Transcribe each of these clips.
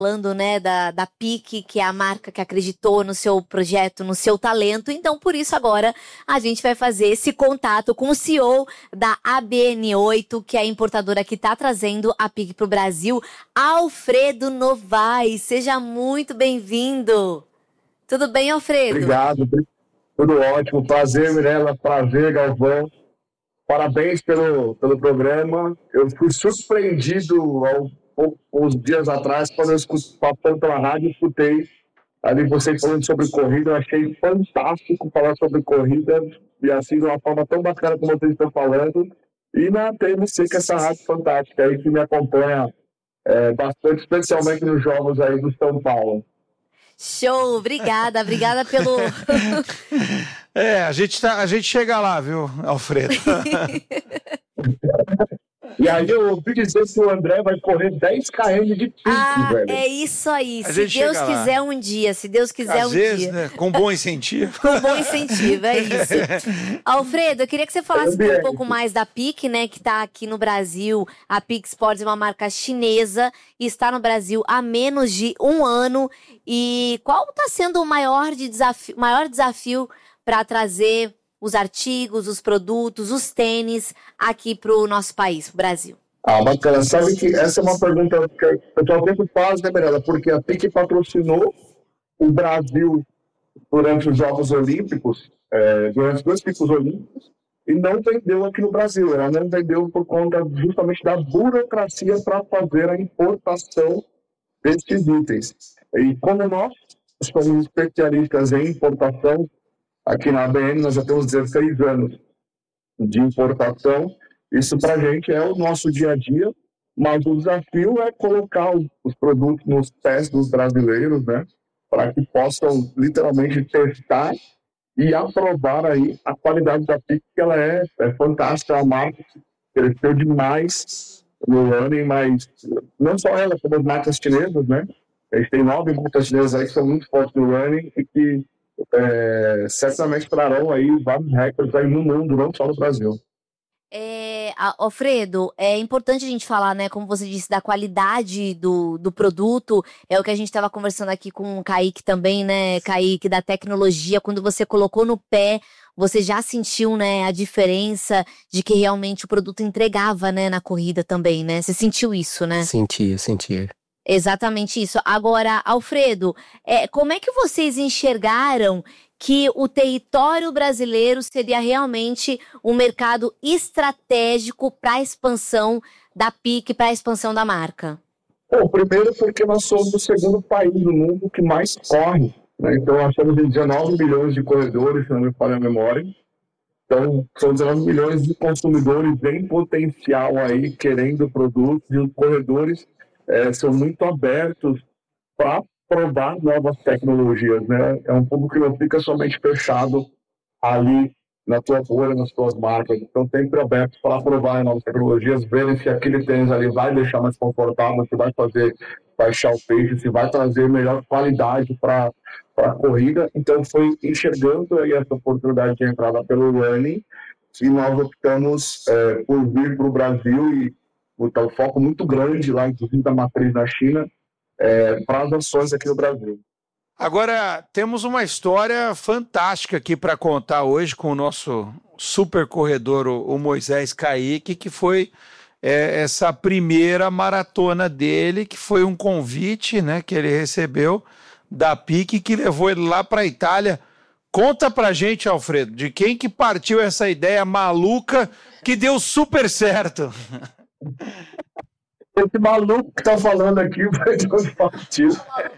falando, né, da PIC, que é a marca que acreditou no seu projeto, no seu talento. Então, por isso, agora, a gente vai fazer esse contato com o CEO da ABN8, que é a importadora que está trazendo a PIC para o Brasil, Alfredo Novaes. Seja muito bem-vindo. Tudo bem, Alfredo? Obrigado, tudo ótimo. Prazer, Mirela, prazer, Galvão. Parabéns pelo programa. Eu fui surpreendido uns dias atrás, quando eu passando pela rádio, escutei ali vocês falando sobre corrida. Eu achei fantástico falar sobre corrida, e assim, de uma forma tão bacana como vocês estão falando. E na TMC, que é essa rádio fantástica aí, que me acompanha bastante, especialmente nos jogos aí do São Paulo. Show, obrigada pelo... A gente chega lá, viu, Alfredo? E aí eu ouvi dizer que o André vai correr 10 km de pique, velho. É isso aí, se Deus quiser um dia, Às vezes, né, com bom incentivo. Com bom incentivo, é isso. Alfredo, eu queria que você falasse um pouco mais da PIC, né, que está aqui no Brasil. A PIC Sports é uma marca chinesa e está no Brasil há menos de um ano. E qual está sendo o maior desafio para trazer os artigos, os produtos, os tênis aqui para o nosso país, para o Brasil? Bacana. Sabe que essa é uma pergunta que o pessoal sempre faz, né, Mirella? Porque a PIC patrocinou o Brasil durante os Jogos Olímpicos, durante os 2 Picos Olímpicos, e não vendeu aqui no Brasil. Ela não vendeu por conta justamente da burocracia para fazer a importação desses itens. E como nós somos especialistas em importação, aqui na ABN nós já temos 16 anos de importação. Isso para a gente é o nosso dia a dia, mas o desafio é colocar os produtos nos pés dos brasileiros, né, para que possam literalmente testar e aprovar aí a qualidade da PIC, que ela é fantástica. A marca cresceu demais no running, mas não só ela, como as marcas chinesas, né? A gente tem 9 marcas chinesas aí que são muito fortes no running e que certamente trarão aí vários recordes aí no mundo, não só no Brasil. Alfredo, é importante a gente falar, né, como você disse, da qualidade do produto. É o que a gente estava conversando aqui com o Kaique também, né, Kaique, da tecnologia. Quando você colocou no pé, você já sentiu, né, a diferença de que realmente o produto entregava, né, na corrida também, né? Você sentiu isso, né? Sentia. Exatamente isso. Agora, Alfredo, como é que vocês enxergaram que o território brasileiro seria realmente um mercado estratégico para a expansão da PIC, para a expansão da marca? Bom, primeiro porque nós somos o segundo país do mundo que mais corre, né? Então nós temos 19 milhões de corredores, se não me falha a memória. Então são 19 milhões de consumidores em potencial aí, querendo produtos, e os corredores são muito abertos para provar novas tecnologias, né? É um público que não fica somente fechado ali na tua bolha, nas tuas marcas. Então, sempre aberto para provar novas tecnologias, verem se aquele tênis ali vai deixar mais confortável, se vai fazer baixar o peso, se vai trazer melhor qualidade para a corrida. Então, foi enxergando aí essa oportunidade de entrada pelo running, e nós optamos por vir para o Brasil e botar um foco muito grande lá, inclusive da matriz na China, para as ações aqui no Brasil. Agora, temos uma história fantástica aqui para contar hoje com o nosso super corredor, o Moisés Kaique, que foi essa primeira maratona dele, que foi um convite, né, que ele recebeu da PIC, que levou ele lá para a Itália. Conta pra gente, Alfredo, de quem que partiu essa ideia maluca que deu super certo. Esse maluco que tá falando aqui vai ter um partido.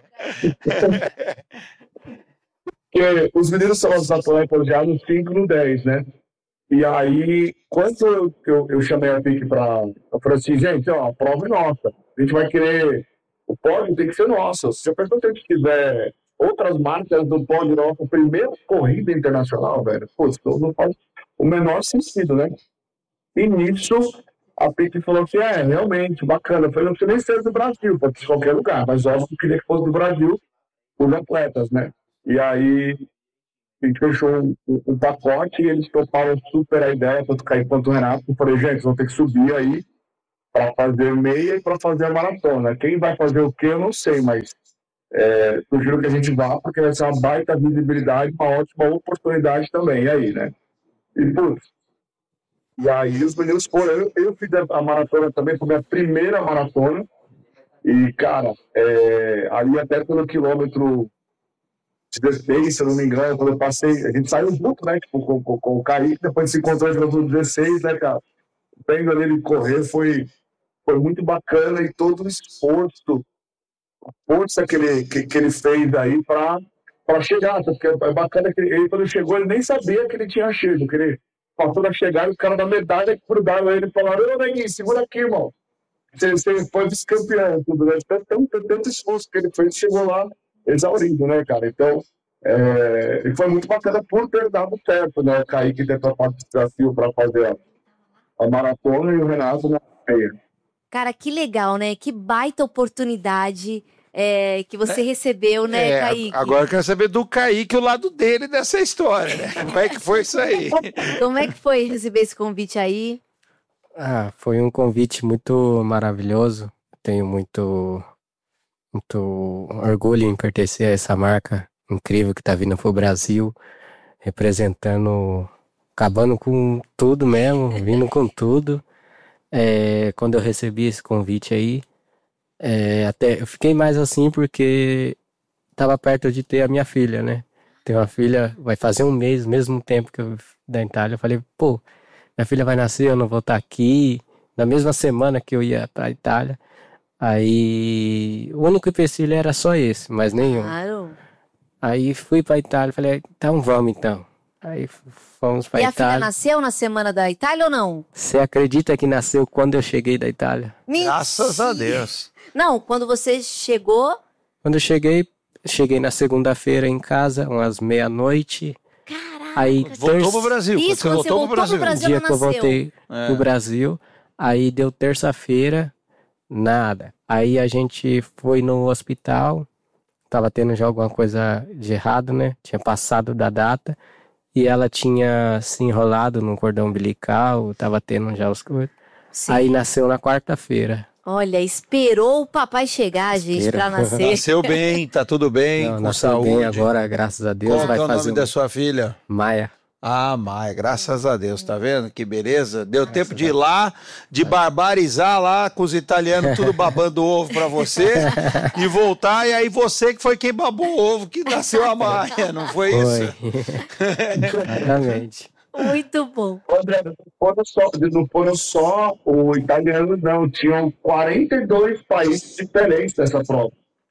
Porque os meninos são os atletas já no 5 e no 10, né? E aí, quando eu chamei a PIC eu falei assim, gente, ó, a prova é nossa. A gente vai querer... O pódio tem que ser nosso. Se a pessoa tiver outras marcas do pódio nosso, primeira corrida internacional, velho, pô, isso não faz o menor sentido, né? E nisso, a PIC falou assim, realmente, bacana. Eu falei, não precisa nem ser do Brasil, pode ser de qualquer lugar, mas óbvio que eu queria que fosse do Brasil, os atletas, né? E aí, a gente fechou um pacote e eles toparam super a ideia, tanto o Kaique quanto o Renato. Eu falei, gente, vão ter que subir aí para fazer meia e para fazer a maratona. Quem vai fazer o quê, eu não sei, mas sugiro que a gente vá, porque vai ser uma baita visibilidade, uma ótima oportunidade também. E aí, né? E aí os meninos foram. Eu fiz a maratona também, foi a minha primeira maratona. E, cara, ali até pelo quilômetro 16, se eu não me engano, quando eu passei, a gente saiu junto, né? Tipo, com o Kaique, depois se encontrou no quilômetro 16, né, cara? O treino dele correr foi muito bacana e todo o esforço, a força que ele fez aí para chegar, porque é bacana que ele, quando chegou, ele nem sabia que ele tinha chego, que ele passou na chegada e os caras da medalha grudaram ele e falaram: ô, Neguinho, segura aqui, irmão. Você foi vice-campeão e tudo, né? Tanto esforço que ele fez, chegou lá exaurido, né, cara? Então, e foi muito bacana por ter dado certo, né? O Kaique ter topado esse desafio para fazer a maratona e o Renato na meia. Cara, que legal, né? Que baita oportunidade que você recebeu, né, Kaique? Agora eu quero saber do Kaique, o lado dele dessa história, né? Como é que foi isso aí? Como é que foi receber esse convite aí? Foi um convite muito maravilhoso. Tenho muito orgulho em pertencer a essa marca incrível que está vindo pro Brasil, representando, acabando com tudo mesmo, vindo com tudo. Quando eu recebi esse convite aí, até eu fiquei mais assim porque estava perto de ter a minha filha, né? Tenho uma filha, vai fazer um mês, mesmo tempo que eu da Itália. Eu falei, pô, minha filha vai nascer, eu não vou estar aqui. Na mesma semana que eu ia para a Itália. Aí, o único empecilho era só esse, mas nenhum. Claro. Aí fui para a Itália, falei, então vamos então. Aí fomos para a Itália. E a filha nasceu na semana da Itália ou não? Você acredita que nasceu quando eu cheguei da Itália? Mentira. Graças a Deus. Não, quando você chegou... Quando eu cheguei na segunda-feira em casa, umas meia-noite. Caraca. Aí voltou pro Brasil. Isso, quando você voltou pro Brasil, o dia que eu voltei pro Brasil, aí deu terça-feira, nada. Aí a gente foi no hospital, tava tendo já alguma coisa de errado, né? Tinha passado da data. E ela tinha se enrolado no cordão umbilical, tava tendo já os coisas. Aí nasceu na quarta-feira. Olha, esperou o papai chegar, gente, pra nascer. Nasceu bem, tá tudo bem, com nasceu saúde. Bem agora, graças a Deus. Qual vai é o fazer nome da sua filha? Maia. Maia, graças a Deus, tá vendo? Que beleza. Deu tempo de ir lá, de barbarizar lá com os italianos tudo babando ovo pra você e voltar, e aí você que foi quem babou o ovo, que nasceu a Maia, não foi isso? Exatamente. Muito bom. André, não foram só o italiano, não. Tinham 42 países diferentes nessa prova.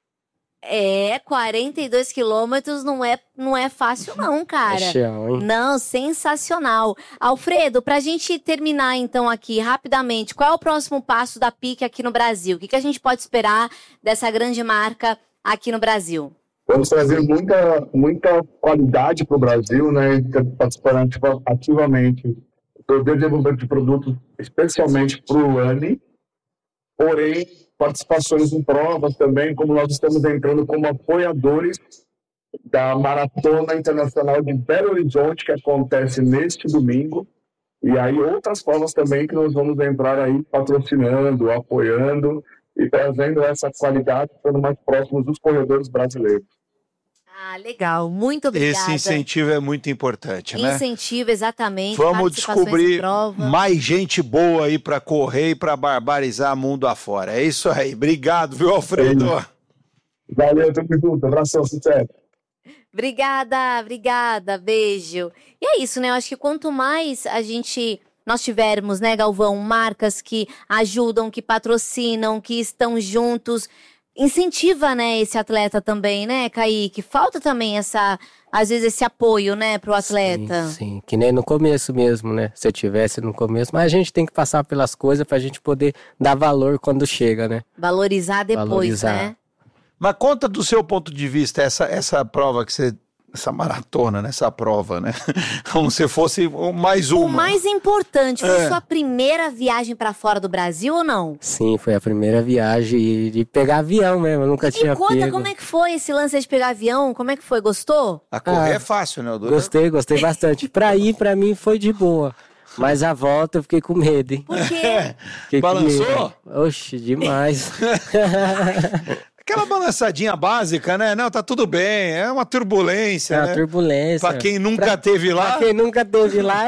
42 quilômetros não é fácil não, cara. Chão, hein? Não, sensacional. Alfredo, pra gente terminar então aqui rapidamente, qual é o próximo passo da PIC aqui no Brasil? O que a gente pode esperar dessa grande marca aqui no Brasil? Vamos trazer muita qualidade para o Brasil, né? Participando ativamente do desenvolvimento de produtos, especialmente para o ANI. Porém, participações em provas também, como nós estamos entrando como apoiadores da Maratona Internacional de Belo Horizonte, que acontece neste domingo. E aí outras provas também que nós vamos entrar aí patrocinando, apoiando e trazendo essa qualidade, ficando mais próximos dos corredores brasileiros. Legal. Muito obrigada. Esse incentivo é muito importante, né? Incentivo, exatamente. Vamos descobrir mais gente boa aí para correr e para barbarizar mundo afora. É isso aí. Obrigado, viu, Alfredo? Valeu, tamo junto. Abração, sucesso. Obrigada. Beijo. E é isso, né? Eu acho que quanto mais nós tivermos, né, Galvão, marcas que ajudam, que patrocinam, que estão juntos, incentiva, né, esse atleta também, né, Kaique? Falta também às vezes esse apoio, né, pro atleta. Sim, que nem no começo mesmo, né, se eu tivesse no começo, mas a gente tem que passar pelas coisas pra gente poder dar valor quando chega, né. Valorizar depois, né. Mas conta do seu ponto de vista essa prova que você... Essa maratona, né? Essa prova, né? Como se fosse mais uma. O mais importante, foi sua primeira viagem pra fora do Brasil ou não? Sim, foi a primeira viagem de pegar avião mesmo, eu nunca tinha pego. Me conta como é que foi esse lance de pegar avião, como é que foi, gostou? A correr é fácil, né? Gostei bastante. Pra mim foi de boa. Mas a volta eu fiquei com medo, hein? Por quê? Fiquei com Balançou? medo. Oxe, demais. Aquela balançadinha básica, né? Não, tá tudo bem, é uma turbulência, É uma né? turbulência. Pra quem nunca teve lá. Pra quem nunca teve lá,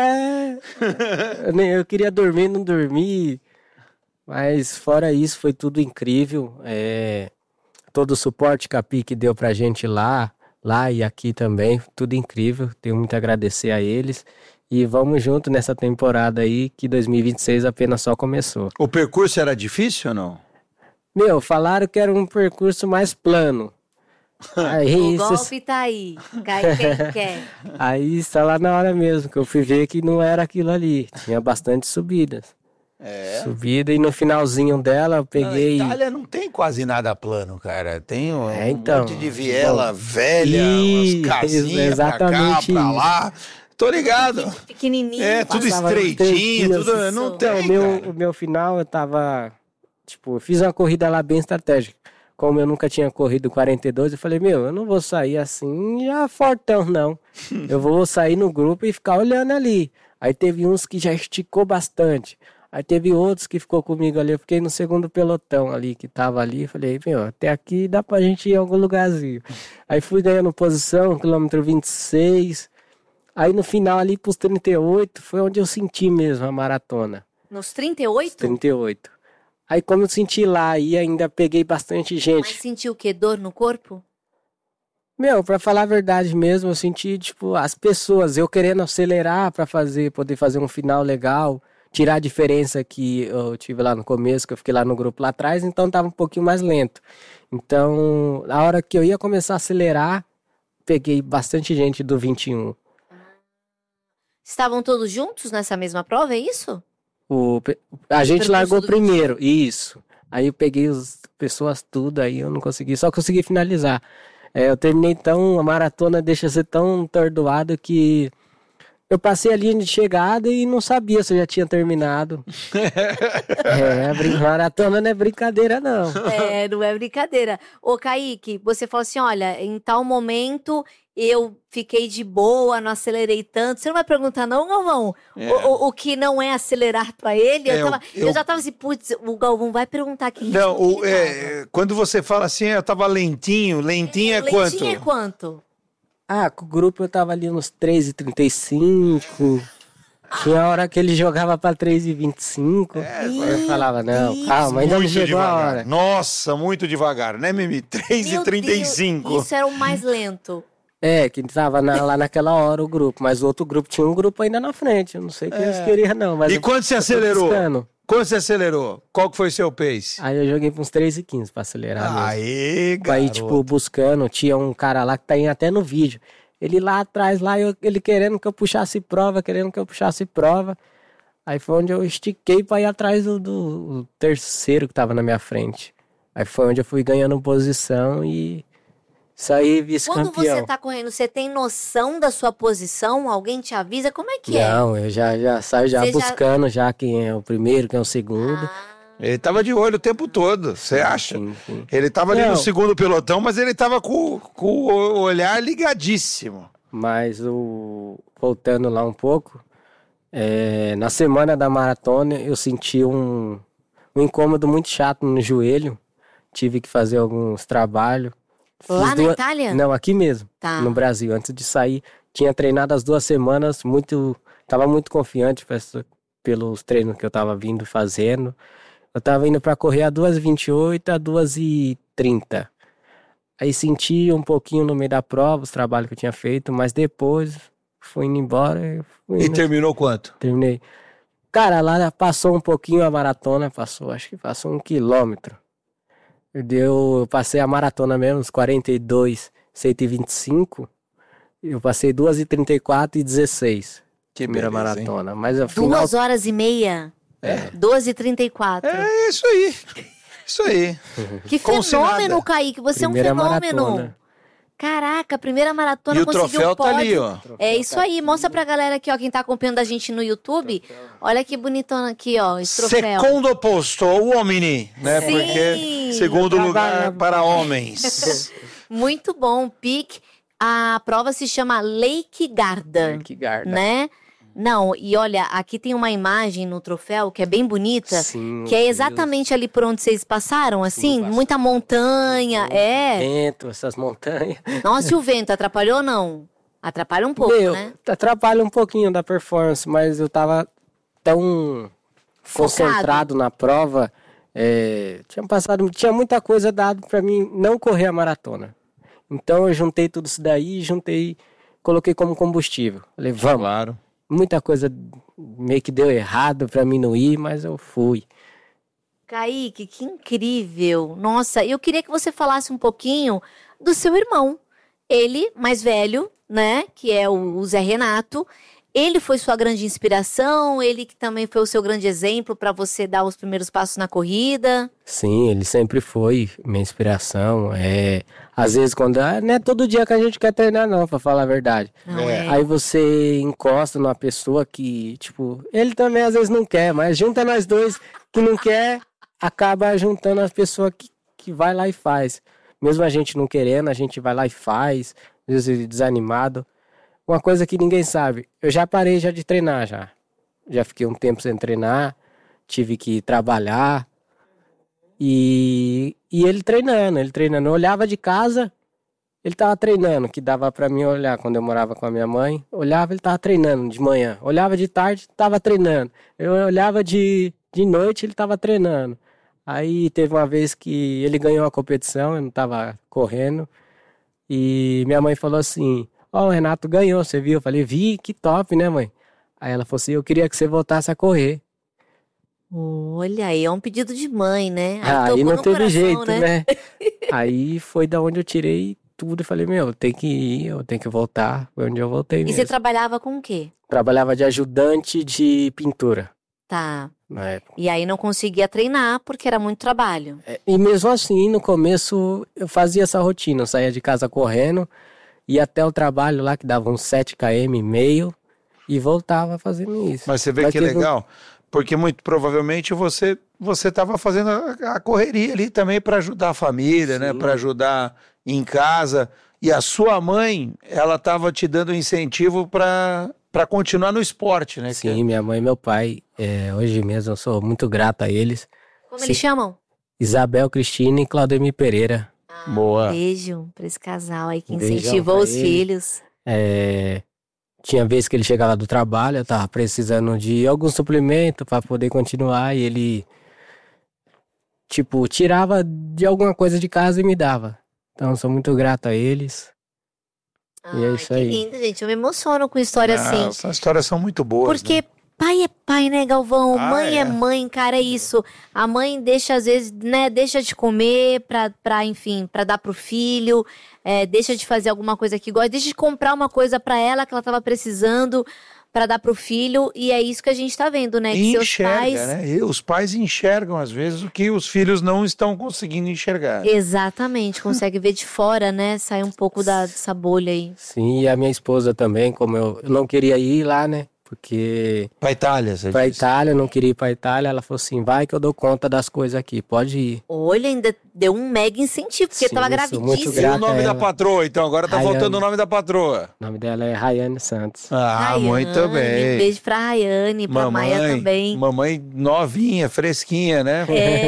eu queria dormir, não dormi. Mas fora isso, foi tudo incrível. Todo o suporte que a PIC deu pra gente lá e aqui também, tudo incrível. Tenho muito a agradecer a eles. E vamos junto nessa temporada aí, que 2026 apenas só começou. O percurso era difícil ou não? Meu, falaram que era um percurso mais plano. Aí, O golpe tá aí. Cai quem quer. Aí está lá na hora mesmo, que eu fui ver que não era aquilo ali. Tinha bastante subidas. Subida, e no finalzinho dela eu peguei... Na Itália não tem quase nada plano, cara. Tem um então, monte de viela velha, Isso, umas casinhas pra cá, exatamente pra lá. Tô ligado. Pequenininho. Tudo Passava estreitinho, estreitinho, tudo... Não Então, tem, cara. o meu final eu tava... Tipo, eu fiz uma corrida lá bem estratégica. Como eu nunca tinha corrido 42, eu falei, eu não vou sair assim já fortão, não. Eu vou sair no grupo e ficar olhando ali. Aí teve uns que já esticou bastante. Aí teve outros que ficou comigo ali. Eu fiquei no segundo pelotão ali, que tava ali. Falei, até aqui dá pra gente ir em algum lugarzinho. Aí fui ganhando posição, quilômetro 26. Aí no final ali pros 38, foi onde eu senti mesmo a maratona. Nos 38? 38. Aí como eu senti lá e ainda peguei bastante gente. Mas sentiu o quê? Dor no corpo? Pra falar a verdade mesmo, eu senti, as pessoas, eu querendo acelerar pra poder fazer um final legal, tirar a diferença que eu tive lá no começo, que eu fiquei lá no grupo lá atrás, então tava um pouquinho mais lento. Então, na hora que eu ia começar a acelerar, peguei bastante gente do 21. Estavam todos juntos nessa mesma prova, é isso? A gente percurso largou do primeiro, isso. Aí eu peguei as pessoas tudo, aí eu não consegui, só consegui finalizar. Eu terminei a maratona deixa ser tão tordoado que eu passei a linha de chegada e não sabia se eu já tinha terminado. Maratona não é brincadeira, não. Não é brincadeira. Ô, Kaique, você falou assim, olha, em tal momento eu fiquei de boa, não acelerei tanto. Você não vai perguntar não, Galvão? O que não é acelerar pra ele? Eu já tava assim, putz, o Galvão vai perguntar aqui. Não, quando você fala assim, eu tava lentinho é quanto? Lentinho é quanto? Com o grupo eu tava ali nos 3h35. Tinha hora que ele jogava pra 3h25. Eu falava, não, calma, ainda não chegou a hora. Nossa, muito devagar, né, Mimi? 3h35. Isso era o mais lento. Que tava lá naquela hora o grupo, mas o outro grupo tinha um grupo ainda na frente. Eu não sei o que eles queriam, não. Mas E quando você acelerou? buscando. Quando você acelerou? Qual que foi seu pace? Aí eu joguei pra uns 3h15 pra acelerar mesmo. Aê, garoto. Aí, buscando, tinha um cara lá que tá indo até no vídeo. Ele lá atrás, ele querendo que eu puxasse prova. Aí foi onde eu estiquei pra ir atrás do terceiro que tava na minha frente. Aí foi onde eu fui ganhando posição e saí vice-campeão. Quando você tá correndo, você tem noção da sua posição? Alguém te avisa? Como é que é? Não, eu já saio Você buscando já quem é o primeiro, quem é o segundo. Ele tava de olho o tempo todo, você acha? Sim. Ele tava ali no segundo pelotão, mas ele tava com o olhar ligadíssimo. Mas voltando lá um pouco, na semana da maratona eu senti um incômodo muito chato no joelho. Tive que fazer alguns trabalhos. Lá na Itália? Não, aqui mesmo, Tá. no Brasil. Antes de sair, tinha treinado as 2 semanas, tava muito confiante pelos treinos que eu tava vindo fazendo. Eu tava indo pra correr a 2h28, a 2h30. Aí senti um pouquinho no meio da prova, os trabalhos que eu tinha feito, mas depois fui indo embora. E terminou quanto? Terminei. Cara, lá passou um pouquinho a maratona, acho que passou 1 quilômetro. Eu passei a maratona mesmo, uns 42, 125. Eu passei 2h34 e 16. Que primeira beleza, hein? maratona. Mas afinal. 2h30. 12h34. É isso aí. Isso aí. Que Consignada. fenômeno, Kaique. Você Primeira é um fenômeno. maratona. Caraca, primeira maratona E o conseguiu troféu tá pódio. ali, ó. É isso aí. Mostra pra galera aqui, ó, quem tá acompanhando a gente no YouTube. Olha que bonitona aqui, ó, esse troféu. Segundo posto, uomini, né? Sim. Porque segundo lugar para homens. Muito bom, PIC. A prova se chama Lake Garda, Que garda. né? Não, e olha, aqui tem uma imagem no troféu que é bem bonita, Sim, que é exatamente ali por onde vocês passaram, assim, muita montanha, vento, essas montanhas. Nossa, e o vento atrapalhou ou não? Atrapalha um pouco, né? Atrapalha um pouquinho da performance, mas eu tava tão concentrado na prova, tinha muita coisa dado pra mim não correr a maratona. Então eu juntei tudo isso daí, coloquei como combustível. Falei, vamos. Claro. Muita coisa meio que deu errado pra mim não ir, mas eu fui. Kaique, que incrível. Nossa, eu queria que você falasse um pouquinho do seu irmão. Ele, mais velho, né, que é o Zé Renato. Ele foi sua grande inspiração? Ele que também foi o seu grande exemplo para você dar os primeiros passos na corrida? Sim, ele sempre foi minha inspiração. Às vezes quando... não é todo dia que a gente quer treinar não, pra falar a verdade. Aí você encosta numa pessoa que, tipo... Ele também às vezes não quer, mas junta nós dois que não quer, acaba juntando as pessoas que vai lá e faz. Mesmo a gente não querendo, a gente vai lá e faz, às vezes desanimado. Uma coisa que ninguém sabe, eu já parei de treinar já. Já fiquei um tempo sem treinar, tive que trabalhar. E ele treinando. Eu olhava de casa, ele tava treinando, que dava pra mim olhar quando eu morava com a minha mãe. Olhava, ele tava treinando de manhã. Olhava de tarde, tava treinando. Eu olhava de noite, ele tava treinando. Aí teve uma vez que ele ganhou a competição, eu não tava correndo. E minha mãe falou assim... o Renato ganhou, você viu? Eu falei, vi, que top, né, mãe? Aí ela falou assim, eu queria que você voltasse a correr. Olha, aí é um pedido de mãe, né? Aí não teve jeito, né? Aí foi da onde eu tirei tudo e falei, eu tenho que ir, eu tenho que voltar. Foi onde eu voltei mesmo. E você trabalhava com o quê? Trabalhava de ajudante de pintura. Tá. Na época. E aí não conseguia treinar porque era muito trabalho. E mesmo assim, no começo, eu fazia essa rotina. Eu saía de casa correndo, ia até o trabalho lá, que dava uns 7 km e meio, e voltava fazendo isso. Mas você vê que legal, porque muito provavelmente você estava fazendo a correria ali também para ajudar a família, né? Para ajudar em casa. E a sua mãe, ela estava te dando incentivo para continuar no esporte, né? Sim, minha mãe e meu pai, hoje mesmo eu sou muito grato a eles. Como eles chamam? Isabel Cristina e Claudemir Pereira. Boa. Beijo pra esse casal aí que incentivou os filhos. Tinha vezes que ele chegava do trabalho, eu tava precisando de algum suplemento para poder continuar, e ele, tipo, tirava de alguma coisa de casa e me dava. Então eu sou muito grato a eles. E é isso aí. Que lindo, gente. Eu me emociono com história assim. Essas histórias são muito boas. Porque pai é pai, né, Galvão? Mãe é mãe, cara, é isso. A mãe deixa, às vezes, né, deixa de comer enfim, pra dar pro filho, deixa de fazer alguma coisa que gosta, deixa de comprar uma coisa pra ela que ela tava precisando pra dar pro filho, e é isso que a gente tá vendo, né? Que seus pais... né? E os pais enxergam, às vezes, o que os filhos não estão conseguindo enxergar. Exatamente, consegue ver de fora, né? Sai um pouco dessa bolha aí. Sim, e a minha esposa também, como eu não queria ir lá, né? Porque... Pra Itália, você Pra disse. Itália, eu não queria ir pra Itália. Ela falou assim, vai que eu dou conta das coisas aqui, pode ir. Olha, ainda deu um mega incentivo, porque Sim, tava eu sou muito gravidíssima. E o grato nome a da ela. patroa, então? Agora tá Rayane. faltando o nome da patroa. O nome dela é Rayane Santos. Rayane, Muito bem. Um beijo pra Rayane, pra Maia também. Mamãe novinha, fresquinha, né?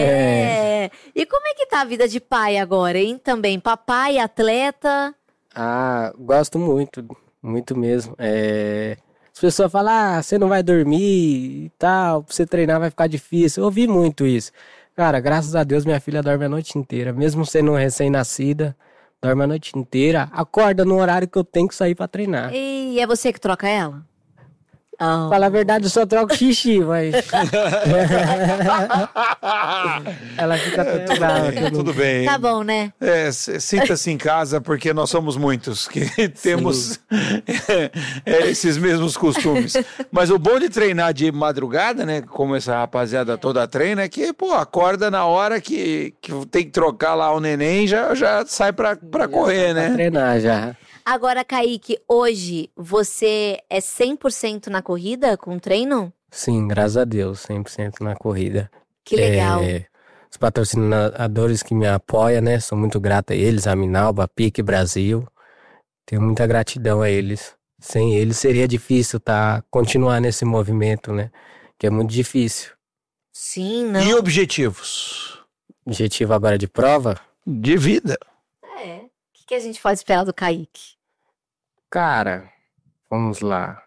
E como é que tá a vida de pai agora, hein? Também, papai, atleta... Gosto muito, muito mesmo. As pessoas falam, você não vai dormir e tal, pra você treinar vai ficar difícil. Eu ouvi muito isso. Cara, graças a Deus minha filha dorme a noite inteira. Mesmo sendo recém-nascida, dorme a noite inteira. Acorda no horário que eu tenho que sair pra treinar. E é você que troca ela? Fala a verdade, eu só troco xixi, mas... Ela fica Tudo bem. Tá bom, né? Sinta-se em casa, porque nós somos muitos que temos esses mesmos costumes. Mas o bom de treinar de madrugada, né? Como essa rapaziada toda treina, é que, acorda na hora que tem que trocar lá o neném, já sai pra correr, né? Pra treinar já. Agora, Kaique, hoje você é 100% na corrida com treino? Sim, graças a Deus, 100% na corrida. Que legal. Os patrocinadores que me apoiam, né? Sou muito grato a eles, a Minalba, a PIC Brasil. Tenho muita gratidão a eles. Sem ele seria difícil continuar nesse movimento, né? Que é muito difícil. Sim, não. E objetivos? Objetivo agora de prova? De vida. O que a gente pode esperar do Kaique? Cara, vamos lá.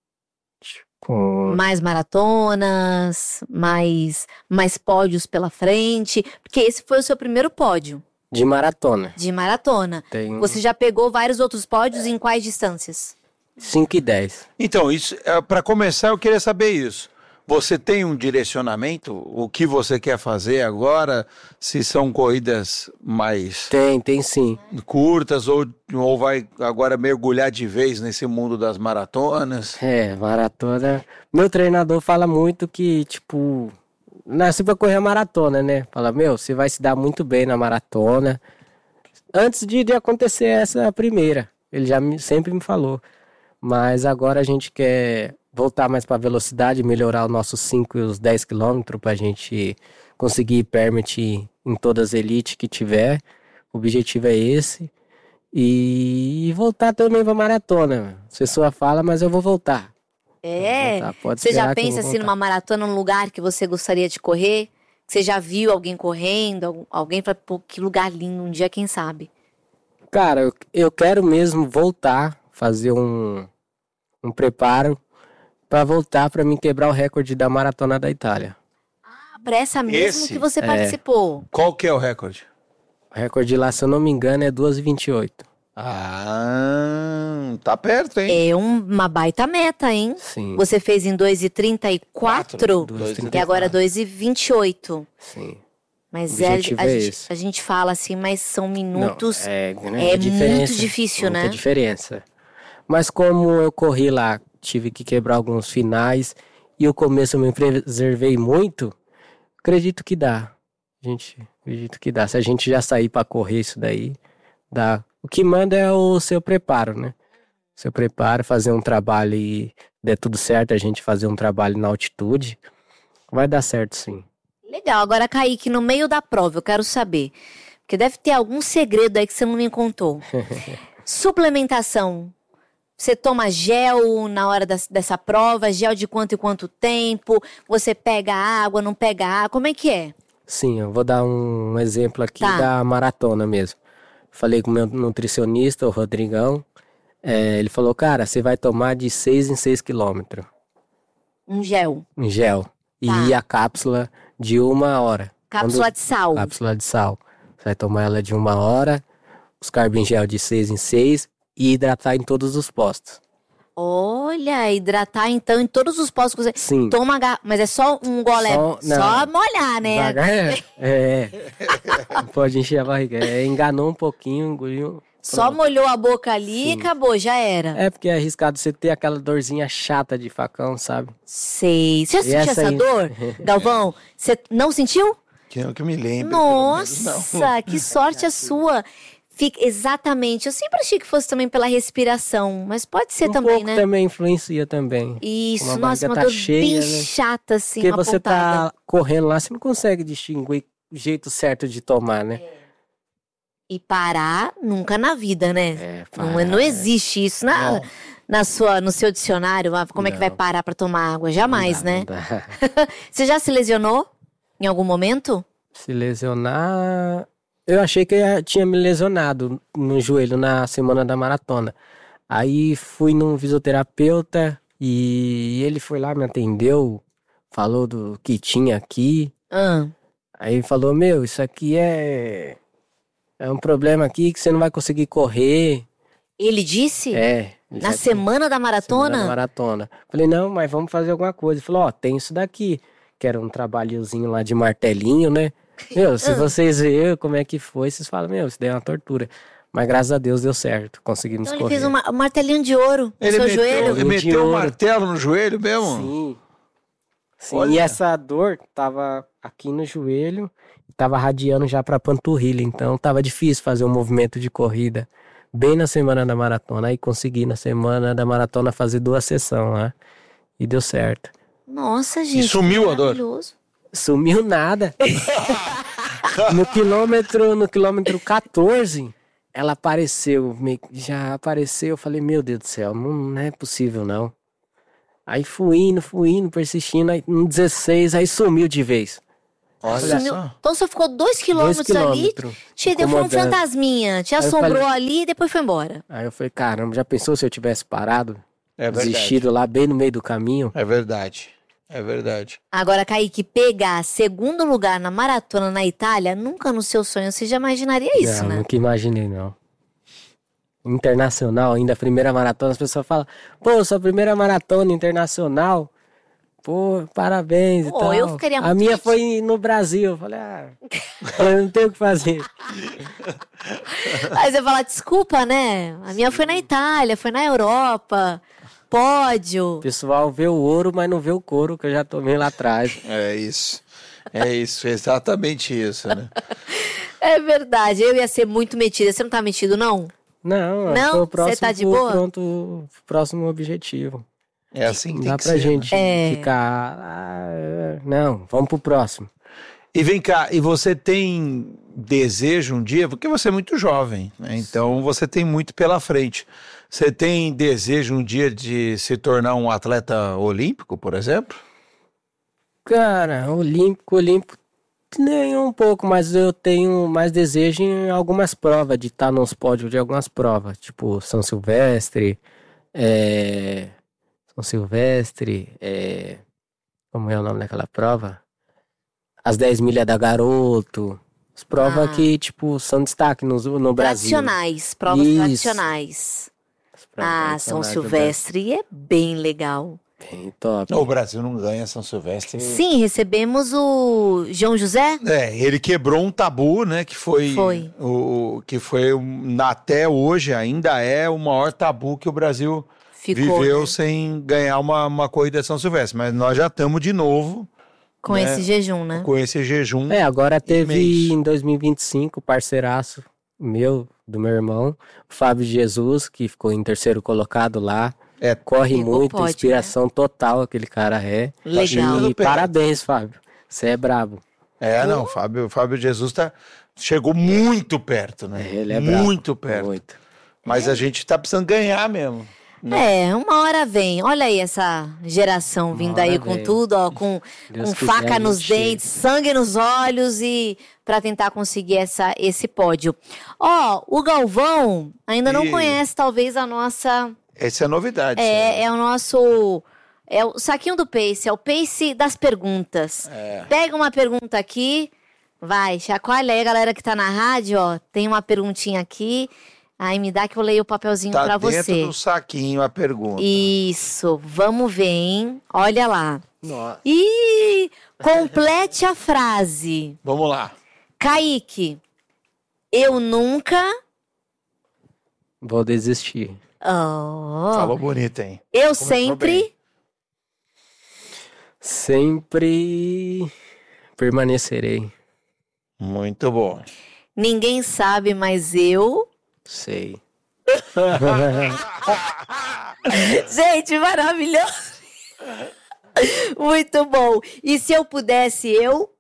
Mais maratonas, mais pódios pela frente, porque esse foi o seu primeiro pódio. De maratona. De maratona. Você já pegou vários outros pódios em quais distâncias? 5 e 10. Então, para começar, eu queria saber isso. Você tem um direcionamento? O que você quer fazer agora? Se são corridas mais... Tem sim. Curtas ou vai agora mergulhar de vez nesse mundo das maratonas? Maratona... Meu treinador fala muito que, tipo... Nasci pra correr a maratona, né? Fala, você vai se dar muito bem na maratona. Antes de acontecer essa primeira. Ele já sempre me falou. Mas agora a gente quer... voltar mais para velocidade, melhorar os nossos 5 e os 10 quilômetros para a gente conseguir permit em todas as elites que tiver. O objetivo é esse. E voltar também para maratona. A pessoa fala, mas eu vou voltar. Você já pensa assim numa maratona, num lugar que você gostaria de correr? Você já viu alguém correndo? Alguém fala, pô, que lugar lindo, um dia quem sabe? Cara, eu quero mesmo voltar, fazer um preparo para voltar para mim quebrar o recorde da Maratona da Itália. Para essa mesmo que você participou. Qual que é o recorde? O recorde lá, se eu não me engano, é 2:28. Tá perto, hein? É uma baita meta, hein? Sim. Você fez em 2:34 e agora 2:28. Sim. Mas a gente fala assim, mas são minutos. Não, é diferença, muito difícil, né? Muita diferença. Mas como eu corri lá, tive que quebrar alguns finais e o começo eu me preservei muito, acredito que dá. Acredito que dá. Se a gente já sair para correr isso daí, dá. O que manda é o seu preparo, né? Seu preparo, fazer um trabalho e der tudo certo, a gente fazer um trabalho na altitude, vai dar certo sim. Legal. Agora, Kaique, no meio da prova, eu quero saber, porque deve ter algum segredo aí que você não me contou. Suplementação. Você toma gel na hora dessa prova? Gel de quanto e quanto tempo? Você pega água, não pega água? Como é que é? Sim, eu vou dar um exemplo aqui da maratona mesmo. Falei com o meu nutricionista, o Rodrigão. Ele falou, cara, você vai tomar de 6 em 6 quilômetros. Um gel? Um gel. E a cápsula de 1 hora. Cápsula de sal? Cápsula de sal. Você vai tomar ela de 1 hora, os carbo em gel de 6 em 6 e hidratar em todos os postos. Olha, hidratar então em todos os postos que você... Sim. Toma, mas é só um gole, só molhar, né? Não pode encher a barriga. Enganou um pouquinho, engoliu. Só molhou a boca ali e acabou, já era. É porque é arriscado você ter aquela dorzinha chata de facão, sabe? Sei. Você já sentiu essa dor, Galvão? Você não sentiu? Que eu me lembro. Nossa, que sorte a sua. Exatamente. Eu sempre achei que fosse também pela respiração, mas pode ser também, pouco né? Também influencia também. Isso, nossa, uma dor cheia, bem chata, assim, porque você tá correndo lá, você não consegue distinguir o jeito certo de tomar, né? E parar nunca na vida, né? Não existe isso no seu dicionário. Como é que vai parar pra tomar água? Jamais, né? Você já se lesionou em algum momento? Se lesionar... Eu achei que eu tinha me lesionado no joelho na semana da maratona. Aí fui num fisioterapeuta e ele foi lá, me atendeu, falou do que tinha aqui. Aí falou, isso aqui é um problema aqui que você não vai conseguir correr. Ele disse? Na semana da maratona? Semana da maratona. Falei, não, mas vamos fazer alguma coisa. Ele falou, tem isso daqui, que era um trabalhozinho lá de martelinho, né? Se vocês verem como é que foi, vocês falam, isso daí é uma tortura. Mas graças a Deus deu certo, conseguimos correr. Ele fez um martelinho de ouro no seu joelho? Ele meteu um martelo no joelho mesmo? Sim. E essa dor tava aqui no joelho, tava radiando já pra panturrilha, então tava difícil fazer um movimento de corrida. Bem na semana da maratona, aí consegui na semana da maratona fazer 2 sessões lá, e deu certo. Nossa, gente. E sumiu a dor? Sumiu nada. No quilômetro 14, ela apareceu, já apareceu, eu falei, meu Deus do céu, não é possível não. Aí fui indo, persistindo, aí no 16, aí sumiu de vez. Olha Sumiu. só. Então você ficou 2 quilômetros ali, te deu foi um fantasminha, te assombrou ali e depois foi embora. Aí eu falei, caramba, já pensou se eu tivesse parado? É verdade. Desistido lá bem no meio do caminho? É verdade. É verdade. Agora, Kaique, pegar segundo lugar na maratona na Itália, nunca no seu sonho você já imaginaria isso, não, né? Nunca imaginei, não. Internacional, ainda a primeira maratona, as pessoas falam, pô, sua primeira maratona internacional, pô, parabéns e tal. Eu ficaria muito a minha triste. foi no Brasil, eu falei, eu não tenho o que fazer. Aí você fala, desculpa, né? A minha foi na Itália, foi na Europa, pódio. O pessoal vê o ouro, mas não vê o couro que eu já tomei lá atrás. É isso. Exatamente isso, né? É verdade, eu ia ser muito metida. Você não tá metido, não? Não, Não? tô próximo, Você tá de boa? Pronto, próximo objetivo. É assim que Não tem dá que pra ser, gente né? ficar, não, vamos pro próximo. E vem cá, e você tem desejo um dia, porque você é muito jovem, né? Então você tem muito pela frente. Você tem desejo um dia de se tornar um atleta olímpico, por exemplo? Cara, olímpico, nem um pouco, mas eu tenho mais desejo em algumas provas, de estar nos pódios de algumas provas, tipo São Silvestre, como é o nome daquela prova? As 10 milhas da Garoto, as provas que, tipo, são destaque no Brasil. Tradicionais, provas Isso. tradicionais. As provas São tradicionais do Silvestre é bem legal. Brasil. Bem top. O Brasil não ganha São Silvestre. Sim, recebemos o João José. Ele quebrou um tabu, né? Que foi. Até hoje ainda é o maior tabu que o Brasil viveu, né? sem ganhar uma corrida de São Silvestre. Mas nós já estamos de novo Com né? esse jejum, né? Com esse jejum. Agora teve imenso. em 2025, parceiraço do meu irmão, o Fábio Jesus, que ficou em terceiro colocado lá. Corre Pegou muito, pódio, inspiração total aquele cara é. Legal. E parabéns, Fábio. Você é brabo. Não, o Fábio Jesus chegou muito perto, né? Ele é brabo. Muito perto. Muito. Mas a gente tá precisando ganhar mesmo. Uma hora vem. Olha aí essa geração vindo Uma hora aí com vem. tudo, ó, com Deus quiser, faca a nos gente dentes, sangue nos olhos e para tentar conseguir esse pódio. O Galvão ainda não conhece talvez a nossa... Essa é a novidade. É o nosso... É o saquinho do Pace, é o Pace das perguntas. Pega uma pergunta aqui, vai, chacoalha aí, galera que tá na rádio, ó, tem uma perguntinha aqui, aí me dá que eu leio o papelzinho pra você. Tá dentro do saquinho a pergunta. Isso, vamos ver, hein? Olha lá. Nossa. Complete a frase. Vamos lá. Kaique, eu nunca... Vou desistir. Falou bonito, hein? Eu Começou sempre... bem. Sempre permanecerei. Muito bom. Ninguém sabe, mas eu... Sei. Gente, maravilhoso. Muito bom. E se eu pudesse, eu...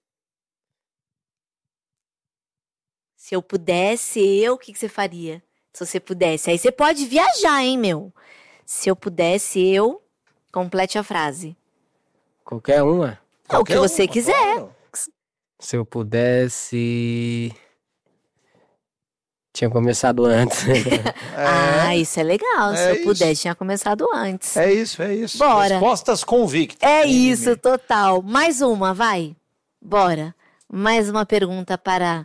Se eu pudesse, o que você faria? Se você pudesse. Aí você pode viajar, hein, meu? Se eu pudesse, eu... Complete a frase. Qualquer uma. O que você quiser. Claro. Se eu pudesse... Tinha começado antes. Isso é legal. Se eu pudesse, tinha começado antes. É isso. Bora. Respostas convictas. É isso, total. Mais uma, vai. Bora. Mais uma pergunta para...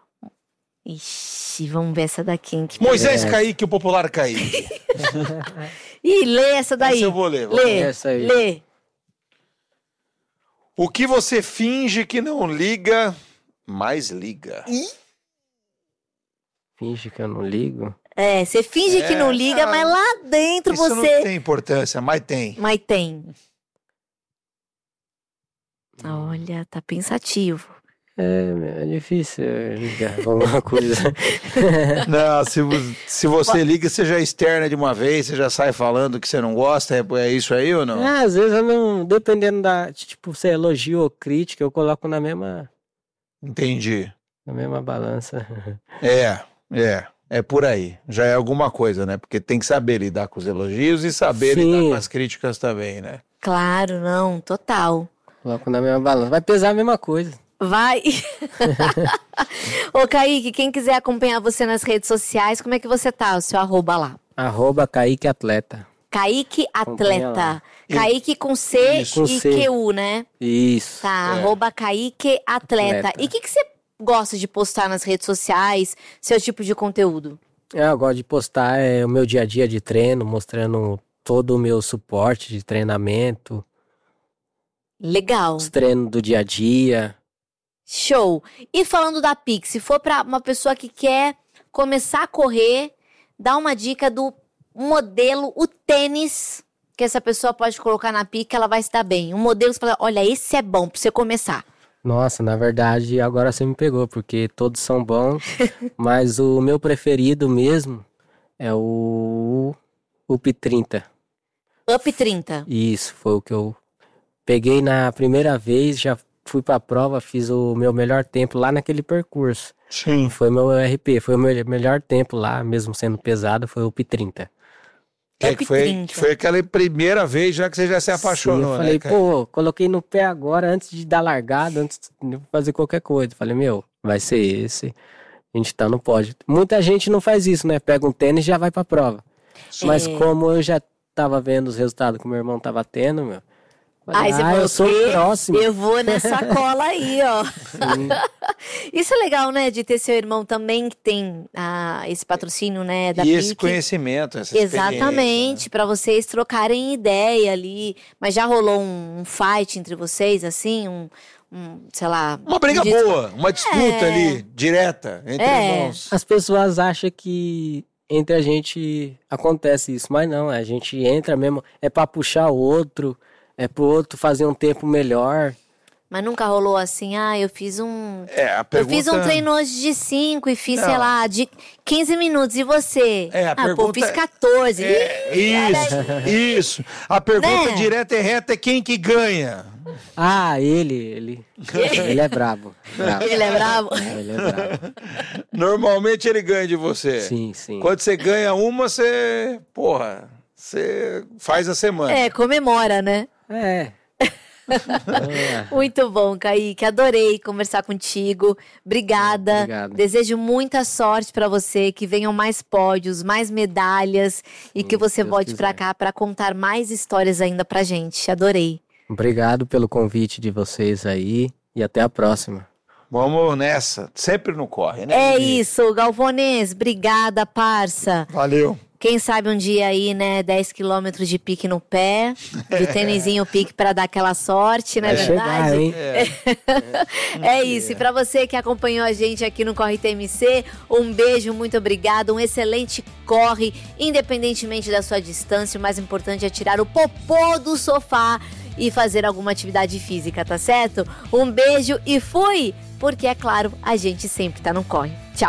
Ixi, vamos ver essa daqui. Hein, que Moisés Kaique, o popular Kaique. lê essa daí. Essa eu vou ler. Lê, Essa aí. lê. O que você finge que não liga, mais liga. Finge que eu não ligo. Você finge que não liga, mas lá dentro Isso você... não tem importância, mas tem. Mas tem. Olha, tá pensativo. É difícil ligar alguma coisa. Não, se você liga, você já externa de uma vez, você já sai falando que você não gosta, é isso aí ou não? Às vezes eu não, dependendo tipo, se é elogio ou crítica, eu coloco na mesma Entendi. balança. É por aí. Já é alguma coisa, né? Porque tem que saber lidar com os elogios e saber lidar com as críticas também, né? Claro, não, total. Coloco na mesma balança. Vai pesar a mesma coisa. Vai. Ô, Kaique, quem quiser acompanhar você nas redes sociais, como é que você tá? O seu @, lá. @Kaique Atleta. Kaique Atleta. Kaique com C Isso, e com C. QU, né? Isso. Tá, @Kaique Atleta. E o que você gosta de postar nas redes sociais, seu tipo de conteúdo? Eu gosto de postar o meu dia a dia de treino, mostrando todo o meu suporte de treinamento. Legal. Os treinos do dia a dia. Show. E falando da Pix, se for para uma pessoa que quer começar a correr, dá uma dica do modelo, o tênis que essa pessoa pode colocar na Pix, ela vai se dar bem. Um modelo que você fala, olha, esse é bom pra você começar. Nossa, na verdade, agora você me pegou, porque todos são bons, mas o meu preferido mesmo é o UP 30. UP 30. Isso, foi o que eu peguei na primeira vez, já fui pra prova, fiz o meu melhor tempo lá naquele percurso. Sim. Foi meu RP, foi o meu melhor tempo lá, mesmo sendo pesado, foi o UP 30. Foi aquela primeira vez já que você já se apaixonou, Sim, eu falei, né, pô, coloquei no pé agora, antes de dar largada, antes de fazer qualquer coisa. Falei, meu, vai ser esse. A gente tá no pódio. Muita gente não faz isso, né? Pega um tênis e já vai pra prova. Mas como eu já tava vendo os resultados que o meu irmão tava tendo, meu... Aí você falou, eu sou o próximo. Eu vou nessa cola aí, ó. Isso é legal, né? De ter seu irmão também que tem esse patrocínio, né? Da e PIC. esse conhecimento, essa experiência. Exatamente, para vocês trocarem ideia ali. Mas já rolou um fight entre vocês, assim? Sei lá... Uma briga boa, uma disputa ali, direta, entre irmãos. As pessoas acham que entre a gente acontece isso, mas não, a gente entra mesmo, é pra puxar o outro... É pro outro fazer um tempo melhor. Mas nunca rolou assim, eu fiz um... Eu fiz um treino hoje de 5 e fiz, sei lá, de 15 minutos. E você? Pergunta... fiz 14. Isso. A pergunta direta e reta é quem que ganha? Ele é brabo. Ele é brabo? Ele é brabo. Normalmente ele ganha de você. Sim. Quando você ganha uma, você faz a semana. Comemora, né? Muito bom, Kaique. Adorei conversar contigo. Obrigada. Obrigado. Desejo muita sorte para você, que venham mais pódios, mais medalhas e que você volte para cá para contar mais histórias ainda pra gente. Adorei. Obrigado pelo convite de vocês aí e até a próxima. Vamos nessa. Sempre no corre, né? É isso, Galvonês. Obrigada, parça. Valeu. Quem sabe um dia aí, né, 10 quilômetros de pique no pé, de tênisinho pique para dar aquela sorte, não é verdade? Chegar, hein? É isso. E para você que acompanhou a gente aqui no Corre TMC, um beijo, muito obrigado, um excelente corre, independentemente da sua distância. O mais importante é tirar o popô do sofá e fazer alguma atividade física, tá certo? Um beijo e fui! Porque, é claro, a gente sempre tá no corre. Tchau!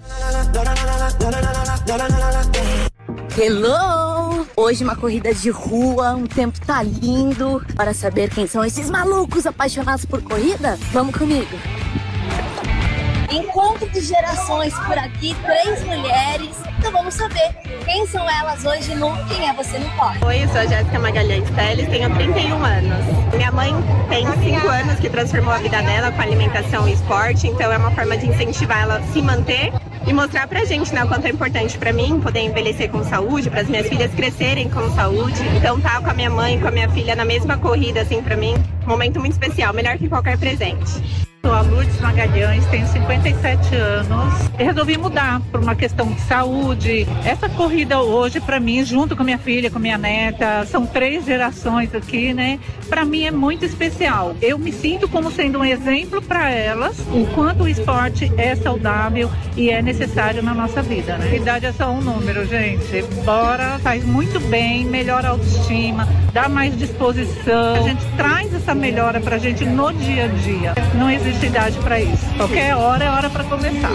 Hello! Hoje uma corrida de rua, um tempo tá lindo. Para saber quem são esses malucos apaixonados por corrida, vamos comigo. Encontro de gerações por aqui, 3 mulheres. Então vamos saber quem são elas hoje no Quem é Você no Corre. Oi, eu sou a Jéssica Magalhães Teles, tenho 31 anos. Minha mãe tem 5 anos que transformou a vida dela com alimentação e esporte, então é uma forma de incentivar ela a se manter e mostrar pra gente, né, o quanto é importante pra mim poder envelhecer com saúde, para as minhas filhas crescerem com saúde. Então tá com a minha mãe, com a minha filha na mesma corrida, assim, pra mim, um momento muito especial, melhor que qualquer presente. Sou a Lourdes Magalhães, tenho 57 anos e resolvi mudar por uma questão de saúde. Essa corrida hoje, para mim, junto com minha filha, com minha neta, são 3 gerações aqui, né? Para mim é muito especial. Eu me sinto como sendo um exemplo para elas, o quanto o esporte é saudável e é necessário na nossa vida, né? A idade é só um número, gente. Bora, faz muito bem, melhora a autoestima, dá mais disposição. A gente traz essa melhora pra gente no dia a dia. Não existe idade para isso. Qualquer hora é hora para começar.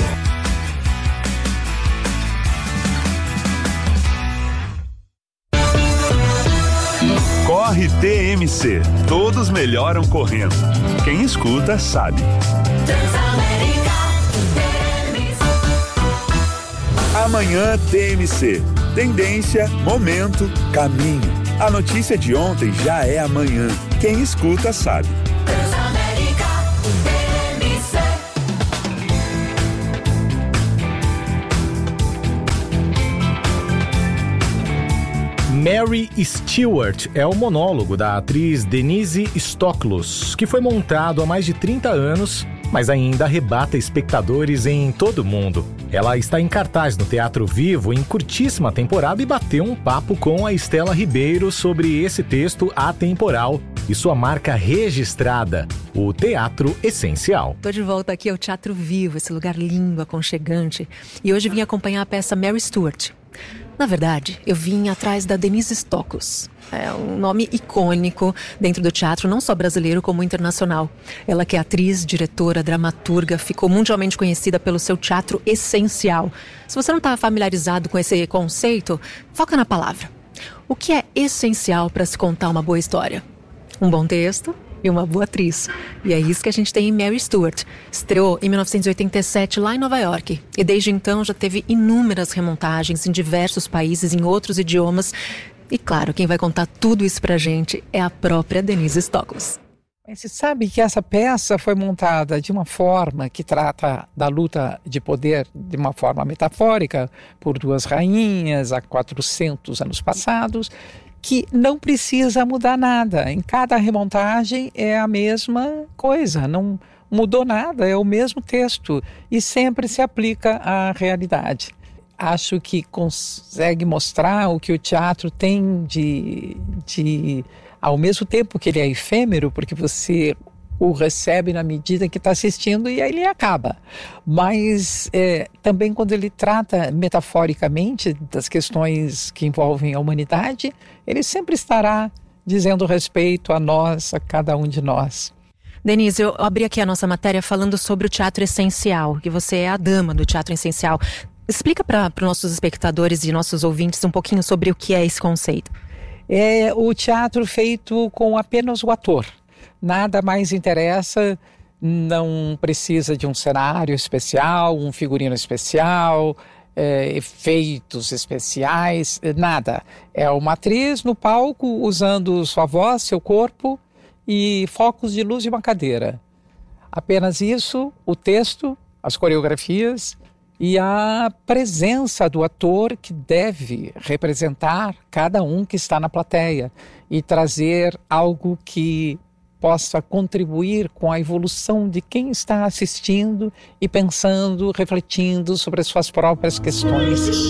Corre TMC. Todos melhoram correndo. Quem escuta sabe. Amanhã TMC. Tendência, momento, caminho. A notícia de ontem já é amanhã. Quem escuta sabe. Transamérica, TMC. Mary Stewart é o monólogo da atriz Denise Stoklos, que foi montado há mais de 30 anos, mas ainda arrebata espectadores em todo o mundo. Ela está em cartaz no Teatro Vivo em curtíssima temporada e bateu um papo com a Estela Ribeiro sobre esse texto atemporal e sua marca registrada, o Teatro Essencial. Estou de volta aqui ao Teatro Vivo, esse lugar lindo, aconchegante, e hoje vim acompanhar a peça Mary Stewart. Na verdade, eu vim atrás da Denise Stoklos. É um nome icônico dentro do teatro, não só brasileiro como internacional. Ela que é atriz, diretora, dramaturga, ficou mundialmente conhecida pelo seu teatro essencial. Se você não está familiarizado com esse conceito, foca na palavra. O que é essencial para se contar uma boa história? Um bom texto e uma boa atriz. E é isso que a gente tem em Mary Stewart. Estreou em 1987 lá em Nova York. E desde então já teve inúmeras remontagens em diversos países, em outros idiomas. E claro, quem vai contar tudo isso pra gente é a própria Denise Stoklos. Você sabe que essa peça foi montada de uma forma que trata da luta de poder de uma forma metafórica por duas rainhas há 400 anos passados, que não precisa mudar nada. Em cada remontagem é a mesma coisa, não mudou nada, é o mesmo texto e sempre se aplica à realidade. Acho que consegue mostrar o que o teatro tem ao mesmo tempo que ele é efêmero, porque você o recebe na medida que está assistindo e aí ele acaba. Mas também quando ele trata metaforicamente das questões que envolvem a humanidade, ele sempre estará dizendo respeito a nós, a cada um de nós. Denise, eu abri aqui a nossa matéria falando sobre o teatro essencial, que você é a dama do teatro essencial. Explica para os nossos espectadores e nossos ouvintes um pouquinho sobre o que é esse conceito. É o teatro feito com apenas o ator. Nada mais interessa, não precisa de um cenário especial, um figurino especial, efeitos especiais, nada. É uma atriz no palco usando sua voz, seu corpo e focos de luz de uma cadeira. Apenas isso, o texto, as coreografias e a presença do ator que deve representar cada um que está na plateia e trazer algo que possa contribuir com a evolução de quem está assistindo e pensando, refletindo sobre as suas próprias questões.